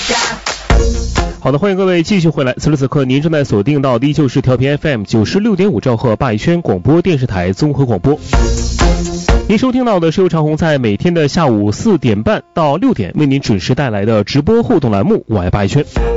好的，欢迎各位继续回来。此时此刻，您正在锁定到的就是调频 FM 96.5兆赫八一圈广播电视台综合广播。您收听到的是由长虹在每天的下午4点半到6点为您准时带来的直播互动栏目《我爱八一圈》。